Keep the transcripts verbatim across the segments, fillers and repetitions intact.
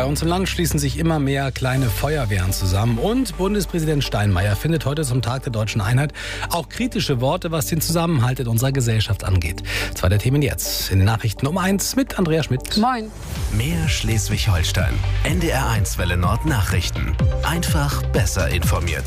uns im Land schließen sich immer mehr kleine Feuerwehren zusammen und Bundespräsident Steinmeier findet heute zum Tag der Deutschen Einheit auch kritische Worte, was den Zusammenhalt in unserer Gesellschaft angeht. Zwei der Themen jetzt in den Nachrichten um eins mit Andrea Schmidt. Moin. Mehr Schleswig-Holstein. N D R eins Welle Nord Nachrichten. Einfach besser informiert.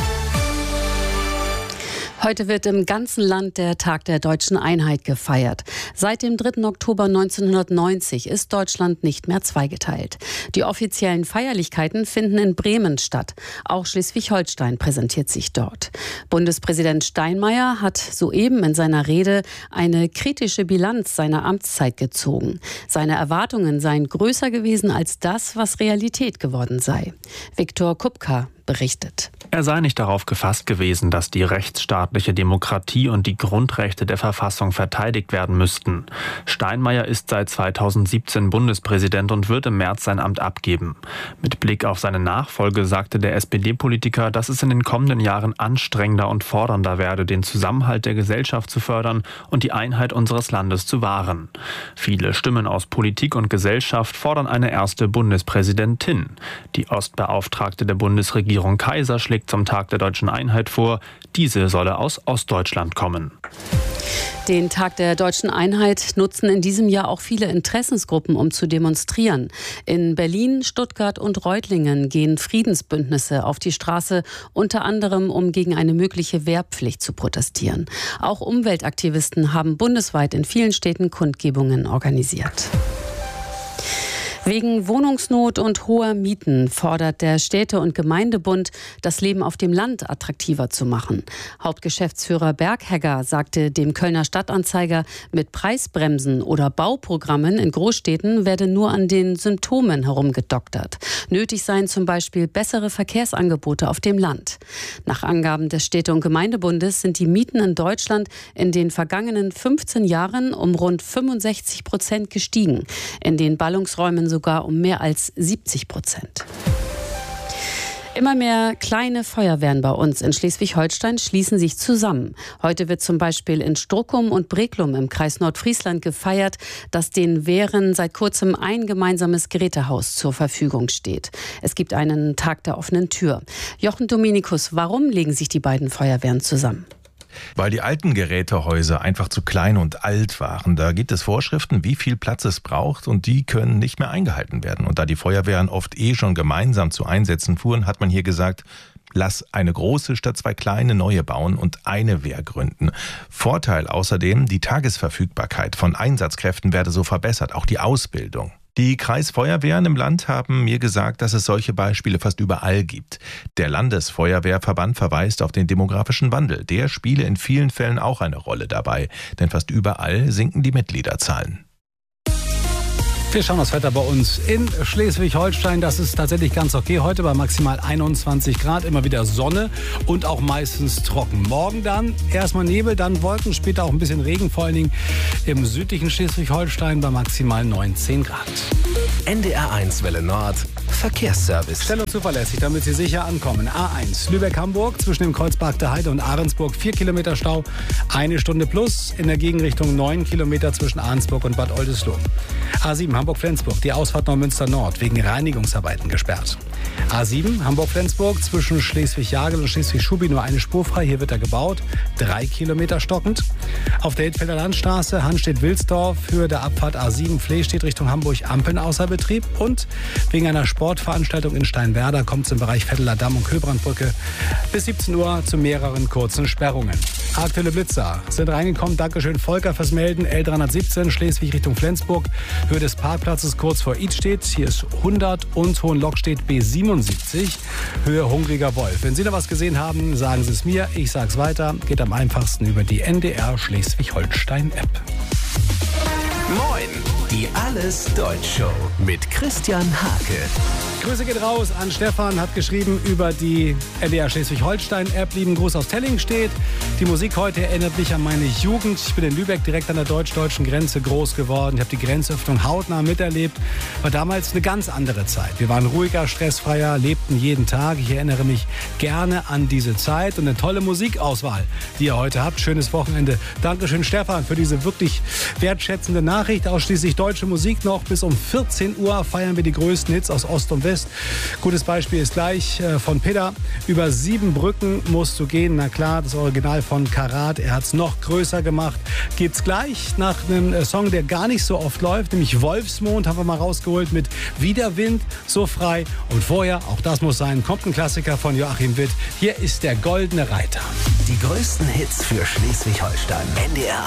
Heute wird im ganzen Land der Tag der Deutschen Einheit gefeiert. Seit dem dritten Oktober neunzehnhundertneunzig ist Deutschland nicht mehr zweigeteilt. Die offiziellen Feierlichkeiten finden in Bremen statt. Auch Schleswig-Holstein präsentiert sich dort. Bundespräsident Steinmeier hat soeben in seiner Rede eine kritische Bilanz seiner Amtszeit gezogen. Seine Erwartungen seien größer gewesen als das, was Realität geworden sei. Viktor Kupka berichtet. Er sei nicht darauf gefasst gewesen, dass die rechtsstaatliche Demokratie und die Grundrechte der Verfassung verteidigt werden müssten. Steinmeier ist seit zweitausendsiebzehn Bundespräsident und wird im März sein Amt abgeben. Mit Blick auf seine Nachfolge sagte der S P D-Politiker, dass es in den kommenden Jahren anstrengender und fordernder werde, den Zusammenhalt der Gesellschaft zu fördern und die Einheit unseres Landes zu wahren. Viele Stimmen aus Politik und Gesellschaft fordern eine erste Bundespräsidentin. Die Ostbeauftragte der Bundesregierung Kaiser schlägt zum Tag der Deutschen Einheit vor, diese solle aus Ostdeutschland kommen. Den Tag der Deutschen Einheit nutzen in diesem Jahr auch viele Interessensgruppen, um zu demonstrieren. In Berlin, Stuttgart und Reutlingen gehen Friedensbündnisse auf die Straße, unter anderem um gegen eine mögliche Wehrpflicht zu protestieren. Auch Umweltaktivisten haben bundesweit in vielen Städten Kundgebungen organisiert. Wegen Wohnungsnot und hoher Mieten fordert der Städte- und Gemeindebund, das Leben auf dem Land attraktiver zu machen. Hauptgeschäftsführer Berghegger sagte dem Kölner Stadtanzeiger, mit Preisbremsen oder Bauprogrammen in Großstädten werde nur an den Symptomen herumgedoktert. Nötig seien zum Beispiel bessere Verkehrsangebote auf dem Land. Nach Angaben des Städte- und Gemeindebundes sind die Mieten in Deutschland in den vergangenen fünfzehn Jahren um rund fünfundsechzig Prozent gestiegen. In den Ballungsräumen sogar um mehr als siebzig Prozent. Immer mehr kleine Feuerwehren bei uns in Schleswig-Holstein schließen sich zusammen. Heute wird zum Beispiel in Struckum und Breklum im Kreis Nordfriesland gefeiert, dass den Wehren seit kurzem ein gemeinsames Gerätehaus zur Verfügung steht. Es gibt einen Tag der offenen Tür. Jochen Dominikus, warum legen sich die beiden Feuerwehren zusammen? Weil die alten Gerätehäuser einfach zu klein und alt waren. Da gibt es Vorschriften, wie viel Platz es braucht, und die können nicht mehr eingehalten werden. Und da die Feuerwehren oft eh schon gemeinsam zu Einsätzen fuhren, hat man hier gesagt, lass eine große statt zwei kleine neue bauen und eine Wehr gründen. Vorteil außerdem, die Tagesverfügbarkeit von Einsatzkräften werde so verbessert, auch die Ausbildung. Die Kreisfeuerwehren im Land haben mir gesagt, dass es solche Beispiele fast überall gibt. Der Landesfeuerwehrverband verweist auf den demografischen Wandel. Der spiele in vielen Fällen auch eine Rolle dabei, denn fast überall sinken die Mitgliederzahlen. Wir schauen das Wetter bei uns in Schleswig-Holstein. Das ist tatsächlich ganz okay. Heute bei maximal einundzwanzig Grad, immer wieder Sonne und auch meistens trocken. Morgen dann erstmal Nebel, dann Wolken, später auch ein bisschen Regen, vor allen Dingen im südlichen Schleswig-Holstein bei maximal neunzehn Grad. N D R eins Welle Nord Verkehrsservice. Schnell und zuverlässig, damit Sie sicher ankommen. A eins Lübeck-Hamburg zwischen dem Kreuzberg der Heide und Ahrensburg vier Kilometer Stau, eine Stunde plus. In der Gegenrichtung neun Kilometer zwischen Ahrensburg und Bad Oldesloe. A sieben Hamburg-Flensburg, die Ausfahrt Neumünster Nord wegen Reinigungsarbeiten gesperrt. A sieben Hamburg-Flensburg zwischen Schleswig-Jagel und Schleswig-Schubi nur eine Spur frei. Hier wird er gebaut, drei Kilometer stockend. Auf der Hittfelder Landstraße Hanstedt-Wilsdorf für der Abfahrt A sieben Flehstedt Richtung Hamburg Ampeln außer Betrieb. Und wegen einer Sportveranstaltung in Steinwerder kommt es im Bereich Vetteler Damm und Köbrandbrücke bis siebzehn Uhr zu mehreren kurzen Sperrungen. Aktuelle Blitzer sind reingekommen. Dankeschön Volker fürs Melden. L dreihundertsiebzehn Schleswig Richtung Flensburg. Höhe des Parkplatzes kurz vor Idstedt. Hier ist hundert und Hohenlockstedt B siebenundsiebzig. Höhe Hungriger Wolf. Wenn Sie da was gesehen haben, sagen Sie es mir. Ich sag's weiter. Geht am einfachsten über die N D R Schleswig-Holstein-App. Moin, die Alles Deutsch Show mit Christian Hake. Grüße geht raus an Stefan, hat geschrieben über die N D R Schleswig-Holstein-App. Lieben Gruß aus Tellingstedt. Die Musik heute erinnert mich an meine Jugend. Ich bin in Lübeck direkt an der deutsch-deutschen Grenze groß geworden. Ich habe die Grenzöffnung hautnah miterlebt. War damals eine ganz andere Zeit. Wir waren ruhiger, stressfreier, lebten jeden Tag. Ich erinnere mich gerne an diese Zeit und eine tolle Musikauswahl, die ihr heute habt. Schönes Wochenende. Dankeschön Stefan für diese wirklich wertschätzende Nachricht aus Schleswig deutsche Musik noch. Bis um vierzehn Uhr feiern wir die größten Hits aus Ost und West. Gutes Beispiel ist gleich äh, von Peter. Über sieben Brücken musst du gehen. Na klar, das Original von Karat. Er hat es noch größer gemacht. Geht's gleich nach einem äh, Song, der gar nicht so oft läuft, nämlich Wolfsmond, haben wir mal rausgeholt mit Widerwind, so frei. Und vorher, auch das muss sein, kommt ein Klassiker von Joachim Witt. Hier ist der Goldene Reiter. Die größten Hits für Schleswig-Holstein. N D R